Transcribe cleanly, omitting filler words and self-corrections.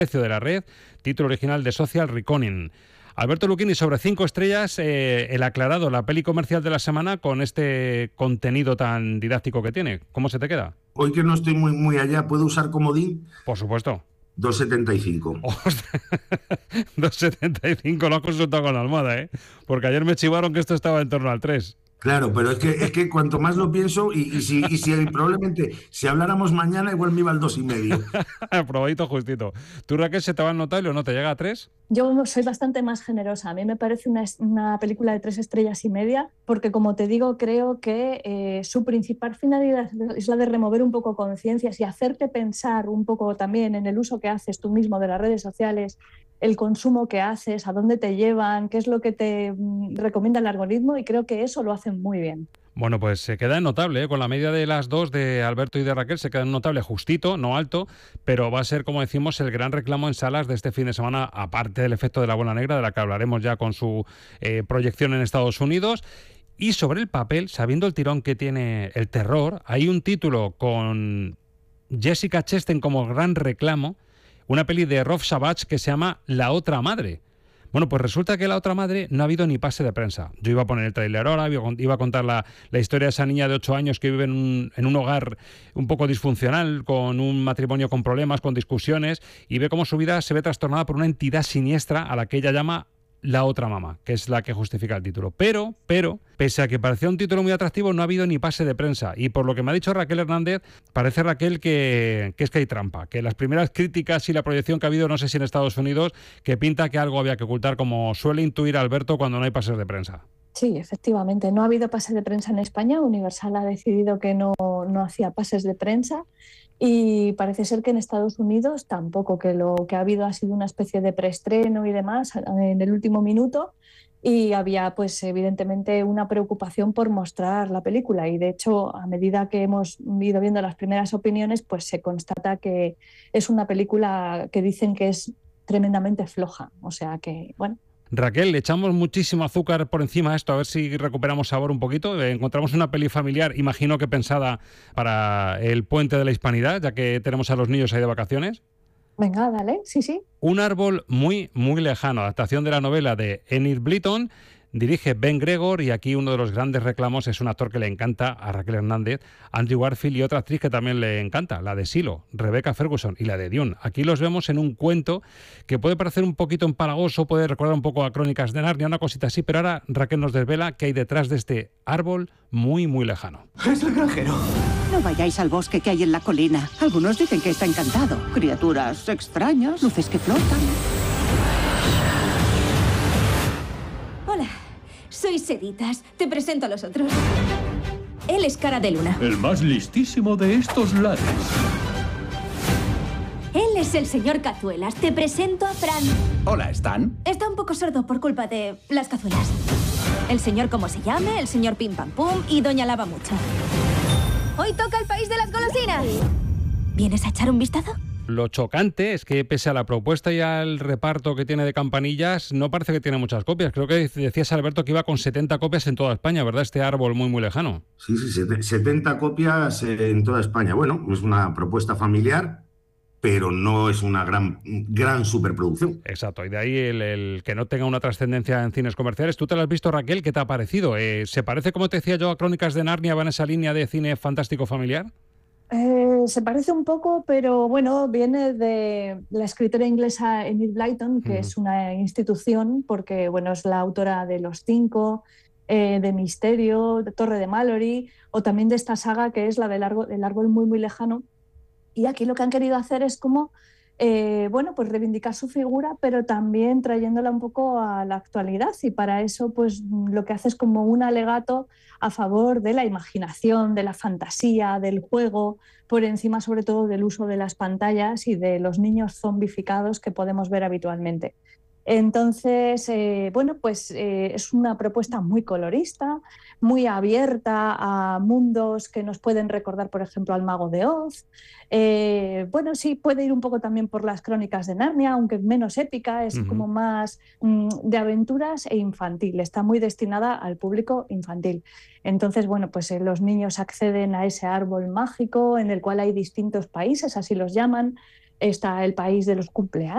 precio de la red, título original de Social Reckoning. Alberto Lucchini, sobre 5 estrellas, el aclarado, la peli comercial de la semana con este contenido tan didáctico que tiene. ¿Cómo se te queda? Hoy que no estoy muy allá, ¿puedo usar comodín? Por supuesto. 2,75. 2,75 lo has consultado con la almohada, ¿eh? Porque ayer me chivaron que esto estaba en torno al 3. Claro, pero es que cuanto más lo pienso, si probablemente si habláramos mañana, igual me iba al 2,5. Probadito justito. ¿Tú, Raquel, se te va a notar o no te llega a 3? Yo soy bastante más generosa. A mí me parece una película de 3 estrellas y media, porque como te digo, creo que su principal finalidad es la de remover un poco conciencias y hacerte pensar un poco también en el uso que haces tú mismo de las redes sociales, el consumo que haces, a dónde te llevan, qué es lo que te recomienda el algoritmo, y creo que eso lo hacen muy bien. Bueno, pues se queda en notable, ¿eh? Con la media de las dos de Alberto y de Raquel se queda en notable, justito, no alto, pero va a ser, como decimos, el gran reclamo en salas de este fin de semana, aparte del efecto de la bola negra, de la que hablaremos ya con su proyección en Estados Unidos. Y sobre el papel, sabiendo el tirón que tiene el terror, hay un título con Jessica Chastain como gran reclamo, una peli de Rob Savage que se llama La otra madre. Bueno, pues resulta que La otra madre no ha habido ni pase de prensa. Yo iba a poner el tráiler ahora, iba a contar la historia de esa niña de 8 años que vive en un hogar un poco disfuncional, con un matrimonio con problemas, con discusiones, y ve cómo su vida se ve trastornada por una entidad siniestra a la que ella llama La otra mamá, que es la que justifica el título. Pero, pese a que parecía un título muy atractivo, no ha habido ni pase de prensa. Y por lo que me ha dicho Raquel Hernández, parece, Raquel, que es que hay trampa. Que las primeras críticas y la proyección que ha habido, no sé si en Estados Unidos, que pinta que algo había que ocultar, como suele intuir Alberto cuando no hay pases de prensa. Sí, efectivamente. No ha habido pases de prensa en España. Universal ha decidido que no hacía pases de prensa. Y parece ser que en Estados Unidos tampoco, que lo que ha habido ha sido una especie de preestreno y demás en el último minuto, y había pues evidentemente una preocupación por mostrar la película, y de hecho a medida que hemos ido viendo las primeras opiniones pues se constata que es una película que dicen que es tremendamente floja, o sea que bueno. Raquel, le echamos muchísimo azúcar por encima de esto, a ver si recuperamos sabor un poquito. Encontramos una peli familiar, imagino que pensada para el puente de la Hispanidad, ya que tenemos a los niños ahí de vacaciones. Venga, dale, sí. Un árbol muy lejano, adaptación de la novela de Enid Blyton. Dirige Ben Gregor, y aquí uno de los grandes reclamos es un actor que le encanta a Raquel Hernández, Andrew Garfield, y otra actriz que también le encanta, la de Silo, Rebecca Ferguson, y la de Dune. Aquí los vemos en un cuento que puede parecer un poquito empalagoso, puede recordar un poco a Crónicas de Narnia, una cosita así, pero ahora Raquel nos desvela que hay detrás de este árbol muy lejano. Es el granjero. No vayáis al bosque que hay en la colina. Algunos dicen que está encantado. Criaturas extrañas, luces que flotan. Hola, soy Seditas. Te presento a los otros. Él es Cara de Luna. El más listísimo de estos lares. Él es el señor Cazuelas. Te presento a Fran. Hola, ¿Stan? Está un poco sordo por culpa de las cazuelas. El señor como se llame, el señor Pim Pam Pum y Doña Lava Mucho. Hoy toca el país de las golosinas. ¿Vienes a echar un vistazo? Lo chocante es que, pese a la propuesta y al reparto que tiene de campanillas, no parece que tiene muchas copias. Creo que decías, Alberto, que iba con 70 copias en toda España, ¿verdad? Este árbol muy lejano. Sí, 70 copias en toda España. Bueno, es una propuesta familiar, pero no es una gran superproducción. Exacto, y de ahí el que no tenga una trascendencia en cines comerciales. ¿Tú te lo has visto, Raquel? ¿Qué te ha parecido? ¿Se parece, como te decía yo, a Crónicas de Narnia? ¿Va en esa línea de cine fantástico familiar? Se parece un poco, pero bueno, viene de la escritora inglesa Enid Blyton, que es una institución, porque bueno, es la autora de Los Cinco, de Misterio, de Torre de Mallory, o también de esta saga que es la del árbol muy lejano. Y aquí lo que han querido hacer es como bueno, pues reivindicar su figura, pero también trayéndola un poco a la actualidad, y para eso pues lo que hace es como un alegato a favor de la imaginación, de la fantasía, del juego, por encima sobre todo del uso de las pantallas y de los niños zombificados que podemos ver habitualmente. Entonces, bueno, pues es una propuesta muy colorista, muy abierta a mundos que nos pueden recordar, por ejemplo, al Mago de Oz. Bueno, sí, puede ir un poco también por las Crónicas de Narnia, aunque menos épica, es como más de aventuras e infantil. Está muy destinada al público infantil. Entonces, bueno, pues los niños acceden a ese árbol mágico en el cual hay distintos países, así los llaman. Está el país de los cumpleaños,